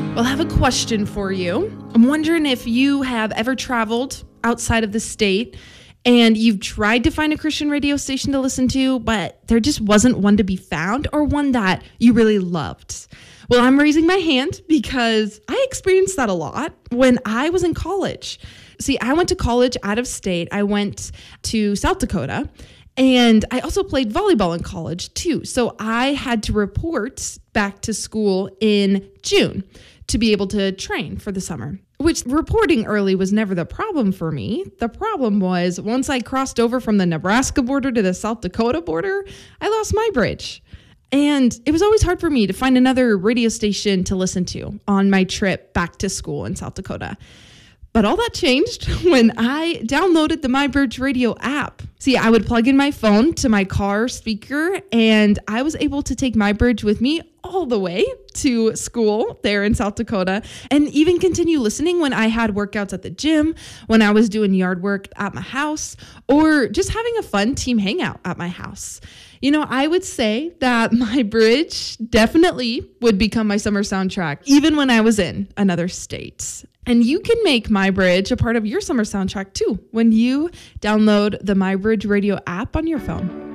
Well, I have a question for you. I'm wondering if you have ever traveled outside of the state and you've tried to find a Christian radio station to listen to, but there just wasn't one to be found or one that you really loved. Well, I'm raising my hand because I experienced that a lot when I was in college. See, I went to college out of state. I went to South Dakota, and I also played volleyball in college too. So I had to report back to school in June to be able to train for the summer, which reporting early was never the problem for me. The problem was once I crossed over from the Nebraska border to the South Dakota border, I lost my bridge. And it was always hard for me to find another radio station to listen to on my trip back to school in South Dakota. But all that changed when I downloaded the MyBridge Radio app. See, I would plug in my phone to my car speaker, and I was able to take MyBridge with me all the way to school there in South Dakota, and even continue listening when I had workouts at the gym, when I was doing yard work at my house, or just having a fun team hangout at my house. You know, I would say that MyBridge definitely would become my summer soundtrack, even when I was in another state. And you can make MyBridge a part of your summer soundtrack too when you download the MyBridge Radio app on your phone.